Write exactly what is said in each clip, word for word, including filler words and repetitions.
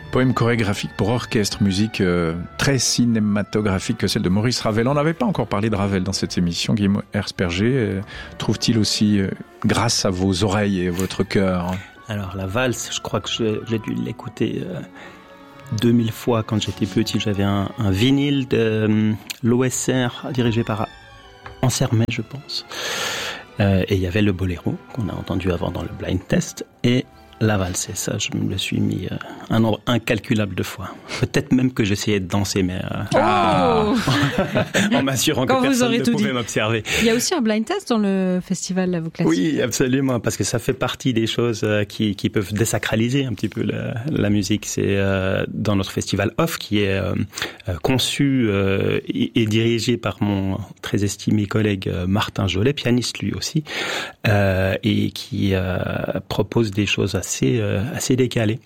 Poème chorégraphique pour orchestre, musique euh, très cinématographique que celle de Maurice Ravel. On n'avait pas encore parlé de Ravel dans cette émission. Guillaume Herzberger, euh, trouve-t-il aussi, euh, grâce à vos oreilles et votre cœur? Alors la valse, je crois que j'ai, j'ai dû l'écouter euh, deux mille fois quand j'étais petit. J'avais un, un vinyle de euh, l'O S R dirigé par Ansermet, je pense. Euh, et il y avait le boléro qu'on a entendu avant dans le blind test et la valse. Et ça, je me le suis mis euh, un nombre incalculable de fois. Peut-être même que j'essayais de danser, mais euh, oh en m'assurant quand que personne ne pouvait dit. m'observer. Il y a aussi un blind test dans le festival La Voix Classique. Oui, absolument, parce que ça fait partie des choses euh, qui, qui peuvent désacraliser un petit peu la, la musique. C'est euh, dans notre festival Off, qui est euh, conçu euh, et, et dirigé par mon très estimé collègue Martin Jolet, pianiste lui aussi, euh, et qui euh, propose des choses assez assez euh, assez décalé.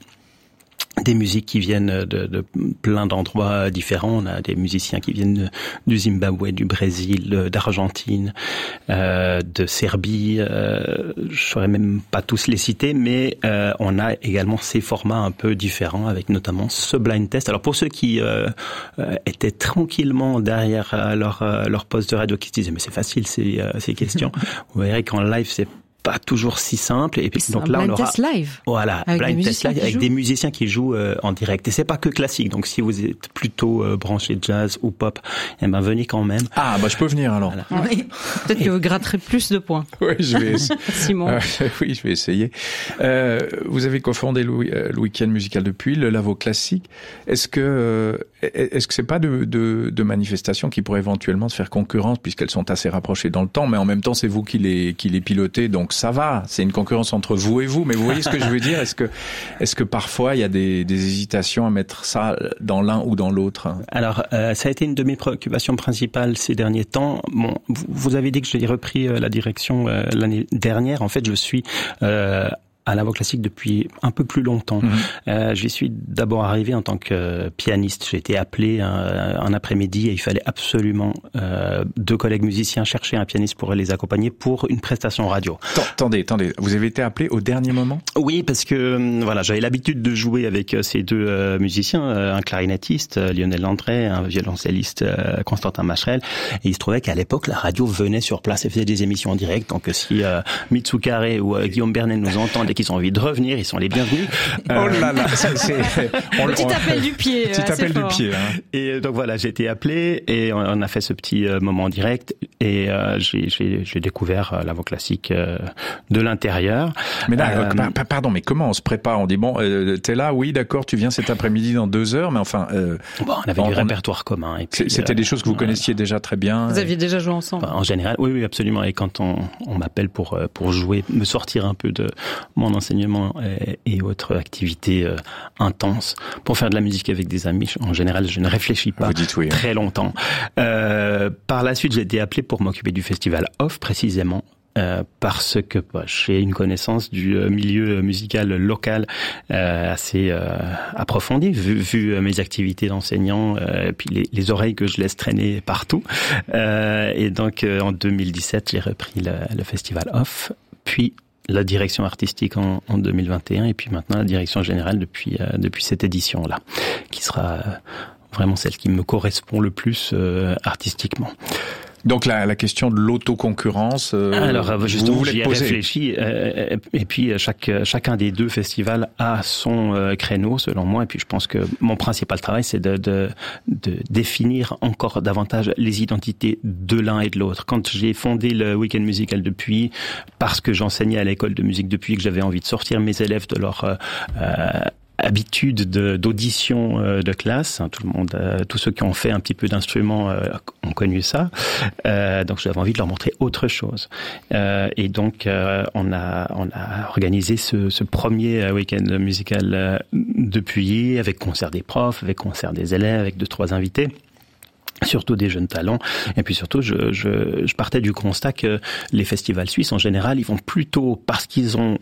Des musiques qui viennent de, de plein d'endroits différents. On a des musiciens qui viennent de, du Zimbabwe, du Brésil, d'Argentine, euh, de Serbie. Euh, je ne saurais même pas tous les citer, mais euh, on a également ces formats un peu différents, avec notamment ce blind test. Alors pour ceux qui euh, euh, étaient tranquillement derrière euh, leur euh, leur poste de radio, qui se disaient mais c'est facile ces euh, ces questions, vous verrez qu'en live c'est pas toujours si simple. Et puis c'est donc un là blind on aura test live. Voilà, avec blind des test live avec jouent. des musiciens qui jouent euh, en direct. Et c'est pas que classique. Donc si vous êtes plutôt euh, branché jazz ou pop, eh ben venez quand même. Ah bah je peux venir alors. Voilà. Oui. Peut-être que vous gratterez plus de points. Oui, je vais. Simon. Euh, oui, je vais essayer. Euh, vous avez cofondé le, le week-end musical depuis le Lavo Classique. Est-ce que euh, est-ce que c'est pas de, de de manifestations qui pourraient éventuellement se faire concurrence puisqu'elles sont assez rapprochées dans le temps, mais en même temps c'est vous qui les qui les pilotez, donc ça va. C'est une concurrence entre vous et vous, mais vous voyez ce que je veux dire. Est-ce que, est-ce que parfois il y a des, des hésitations à mettre ça dans l'un ou dans l'autre? Alors, euh, ça a été une de mes préoccupations principales ces derniers temps. Bon, vous, vous avez dit que j'ai repris euh, la direction euh, l'année dernière. En fait, je suis euh, à la Voix Classique depuis un peu plus longtemps. Mmh. Euh, j'y suis d'abord arrivé en tant que pianiste. J'ai été appelé un, un après-midi et il fallait absolument euh, deux collègues musiciens chercher un pianiste pour les accompagner pour une prestation radio. Attendez, attendez, vous avez été appelé au dernier moment? Oui, parce que voilà, j'avais l'habitude de jouer avec ces deux euh, musiciens, euh, un clarinettiste, euh, Lionel Landré, un violoncelliste, euh, Constantin Macherel, et il se trouvait qu'à l'époque, la radio venait sur place et faisait des émissions en direct. Donc si euh, Mitsukaré ou euh, Guillaume Bernet nous entendent et qu'ils ont envie de revenir, ils sont les bienvenus. Euh... Oh là là, c'est, c'est... On, petit on... appel du pied. Petit appel fort. du pied. Hein. Et donc voilà, j'ai été appelé et on a fait ce petit moment en direct et euh, j'ai, j'ai, j'ai découvert euh, la Voix Classique euh, de l'intérieur. Mais là, euh, pardon, mais comment on se prépare? On dit bon, euh, t'es là, oui, d'accord, tu viens cet après-midi dans deux heures, mais enfin. Euh, bon, on avait on, du répertoire on... commun. Et puis, c'était euh, des choses que vous connaissiez déjà très bien. Vous aviez déjà joué ensemble. En général, oui, oui, absolument. Et quand on, on m'appelle pour pour jouer, me sortir un peu de mon enseignement et, et autres activités euh, intenses, pour faire de la musique avec des amis, en général, je ne réfléchis pas oui, très hein. longtemps. Euh, par la suite, j'ai été appelé pour m'occuper du festival Off, précisément. Euh, parce que bah, j'ai une connaissance du euh, milieu musical local euh, assez euh, approfondie, vu, vu euh, mes activités d'enseignant, euh, et puis les, les oreilles que je laisse traîner partout. Euh, et donc, euh, en deux mille dix-sept, j'ai repris le, le festival Off, puis la direction artistique en, en deux mille vingt et un, et puis maintenant la direction générale depuis euh, depuis cette édition-là, qui sera euh, vraiment celle qui me correspond le plus euh, artistiquement. Donc la, la question de l'autoconcurrence, euh, alors justement, vous j'y ai poser. réfléchi, euh, et puis chaque chacun des deux festivals a son euh, créneau, selon moi. Et puis je pense que mon principal travail, c'est de, de, de définir encore davantage les identités de l'un et de l'autre. Quand j'ai fondé le week-end musical depuis, parce que j'enseignais à l'école de musique depuis, que j'avais envie de sortir mes élèves de leur euh, euh, habitude de, d'audition euh, de classe, hein, tout le monde, euh, tous ceux qui ont fait un petit peu d'instruments euh, ont connu ça. Euh, donc j'avais envie de leur montrer autre chose. Euh, et donc euh, on a on a organisé ce, ce premier week-end musical euh, depuis, avec concert des profs, avec concert des élèves, avec deux trois invités. Surtout des jeunes talents. Et puis surtout, je, je, je partais du constat que les festivals suisses, en général, ils vont plutôt, parce qu'ils ont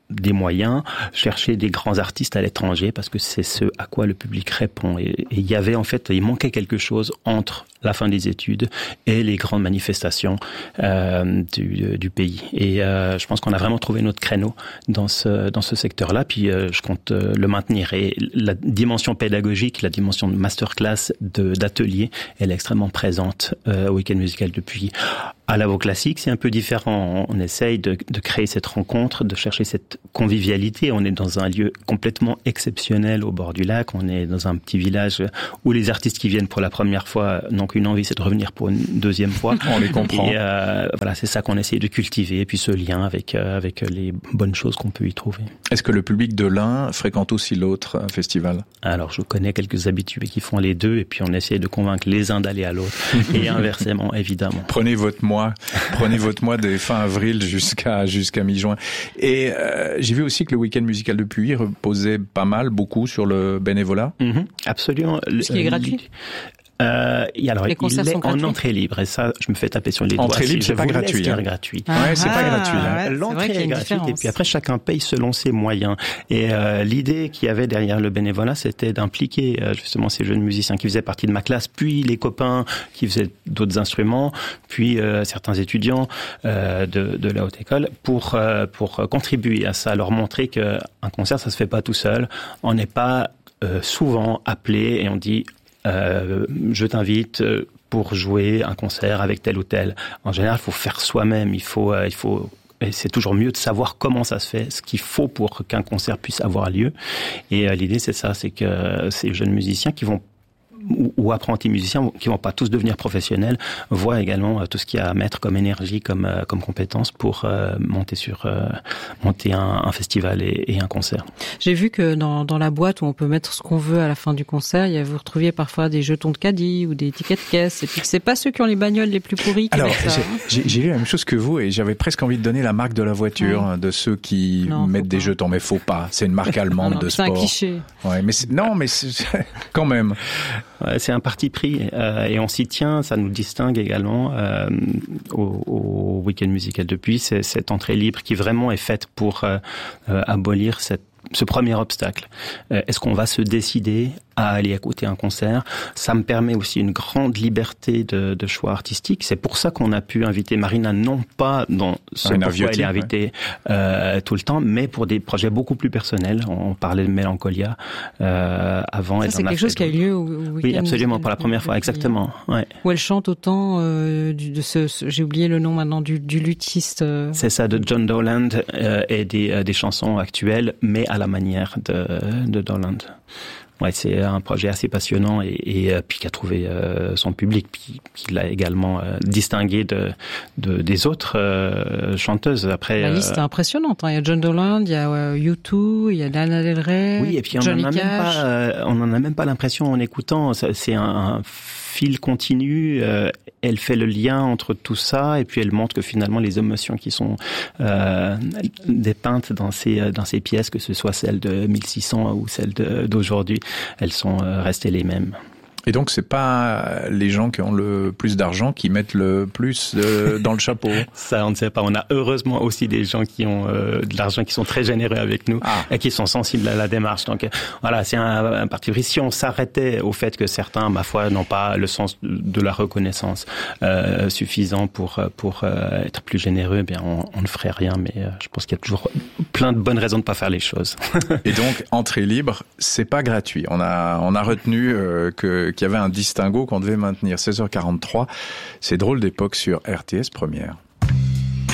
des moyens, chercher des grands artistes à l'étranger parce que c'est ce à quoi le public répond. Et il y avait en fait, il manquait quelque chose entre la fin des études et les grandes manifestations euh, du, du pays. Et euh, je pense qu'on a vraiment trouvé notre créneau dans ce dans ce secteur-là. Puis euh, je compte euh, le maintenir. Et la dimension pédagogique, la dimension de masterclass, de d'atelier, elle est extrêmement présente euh, au Week-end musical depuis. À la Vaux Classique, c'est un peu différent. On essaye de, de créer cette rencontre, de chercher cette convivialité. On est dans un lieu complètement exceptionnel au bord du lac. On est dans un petit village où les artistes qui viennent pour la première fois n'ont qu'une envie, c'est de revenir pour une deuxième fois. On les comprend. Et euh, voilà, c'est ça qu'on essaie de cultiver. Et puis ce lien avec euh, avec les bonnes choses qu'on peut y trouver. Est-ce que le public de l'un fréquente aussi l'autre festival? Alors, je connais quelques habitués qui font les deux, et puis on essaie de convaincre les uns d'aller à l'autre, et inversement, évidemment. Prenez votre mois. Prenez votre mois de fin avril jusqu'à jusqu'à mi-juin. Et euh, j'ai vu aussi que le Week-end musical de Puy reposait pas mal, beaucoup sur le bénévolat. Mmh, absolument. Ce qui est gratuit. Euh, et alors, les concerts il est sont gratuits. en entrée libre, et ça, je me fais taper sur les doigts. Entrée libre, si c'est pas gratuit. Hein. gratuit. Ah, ouais, c'est pas gratuit. Hein. Ouais, L'entrée est, est gratuite, et puis après, chacun paye selon ses moyens. Et euh, l'idée qu'il y avait derrière le bénévolat, c'était d'impliquer euh, justement ces jeunes musiciens qui faisaient partie de ma classe, puis les copains qui faisaient d'autres instruments, puis euh, certains étudiants euh, de, de la haute école, pour euh, pour contribuer à ça, leur montrer que un concert, ça se fait pas tout seul. On n'est pas euh, souvent appelé et on dit Euh, je t'invite pour jouer un concert avec tel ou tel. En général, il faut faire soi-même. Il faut, euh, il faut. Et c'est toujours mieux de savoir comment ça se fait, ce qu'il faut pour qu'un concert puisse avoir lieu. Et euh, l'idée, c'est ça, c'est que ces jeunes musiciens qui vont ou, ou apprentis musiciens qui vont pas tous devenir professionnels voient également euh, tout ce qu'il y a à mettre comme énergie, comme euh, comme compétence pour euh, monter sur euh, monter un, un festival et, et un concert. J'ai vu que dans dans la boîte où on peut mettre ce qu'on veut à la fin du concert, il y a, vous retrouviez parfois des jetons de caddie ou des tickets de caisse, et puis que c'est pas ceux qui ont les bagnoles les plus pourries qui Alors, mettent ça. j'ai, j'ai lu la même chose que vous, et j'avais presque envie de donner la marque de la voiture, ouais. de ceux qui non, mettent des pas. jetons, mais faut pas. C'est une marque allemande non, de c'est sport. C'est un cliché. Ouais, mais c'est, non, mais c'est, quand même. Ouais, c'est un parti pris euh, et on s'y tient. Ça nous distingue également euh, au, au Week-end musical de Puy. C'est cette entrée libre qui vraiment est faite pour euh, euh, abolir cette ce premier obstacle. Euh, est-ce qu'on va se décider à aller écouter un concert? Ça me permet aussi une grande liberté de, de choix artistique. C'est pour ça qu'on a pu inviter Marina, non pas dans ce Marina pourquoi Viotti, elle est invitée ouais. euh, tout le temps, mais pour des projets beaucoup plus personnels. On parlait de Mélancolia euh, avant. Ça, elle c'est en a quelque chose fait qui a eu lieu au, au Week-end. Oui, absolument, pour la première fois, exactement. Ouais. Où elle chante autant euh, du, de ce, ce, j'ai oublié le nom maintenant, du, du luthiste. Euh... C'est ça, de John Dowland euh, et des, euh, des chansons actuelles, mais à la manière de, de Dowland. Ouais, c'est un projet assez passionnant et, et euh, puis qui a trouvé euh, son public, puis qui l'a également euh, distingué de, de des autres euh, chanteuses. Après, la liste euh, est impressionnante. Hein. Il y a John Dowland, il y a euh, U deux, il y a Lana Del Rey, oui, et puis on Johnny en a Cash. même pas, euh, on en a même pas l'impression en écoutant. C'est un, un fil continu. Euh, elle fait le lien entre tout ça et puis elle montre que finalement les émotions qui sont euh, dépeintes dans ces dans ces pièces, que ce soit celles de mille six cents ou celles de, d'aujourd'hui, elles sont restées les mêmes. Et donc, c'est pas les gens qui ont le plus d'argent qui mettent le plus de, dans le chapeau. Ça, on ne sait pas. On a heureusement aussi des gens qui ont euh, de l'argent, qui sont très généreux avec nous ah. et qui sont sensibles à la démarche. Donc, voilà, c'est un, un parti pris. Si on s'arrêtait au fait que certains, ma foi, n'ont pas le sens de la reconnaissance euh, suffisant pour pour euh, être plus généreux, eh bien, on, on ne ferait rien. Mais euh, je pense qu'il y a toujours plein de bonnes raisons de pas faire les choses. Et donc, entrée libre, c'est pas gratuit. On a on a retenu euh, que qu'il y avait un distinguo qu'on devait maintenir. seize heures quarante-trois, c'est Drôle d'époque sur R T S Première.